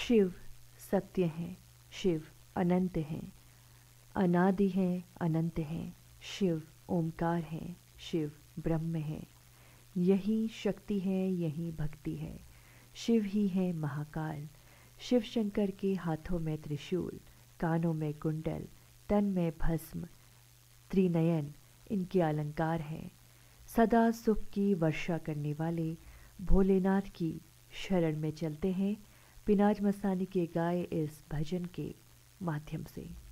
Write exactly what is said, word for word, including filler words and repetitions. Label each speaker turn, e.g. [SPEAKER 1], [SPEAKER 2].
[SPEAKER 1] शिव सत्य हैं, शिव अनंत हैं, अनादि हैं, अनंत हैं। शिव ओमकार हैं, शिव ब्रह्म हैं। यही शक्ति है, यही भक्ति है। शिव ही है महाकाल। शिव शंकर के हाथों में त्रिशूल, कानों में कुंडल, तन में भस्म, त्रिनयन इनके अलंकार हैं। सदा सुख की वर्षा करने वाले भोलेनाथ की शरण में चलते हैं पिनाज मस्तानी के गाए इस भजन के माध्यम से।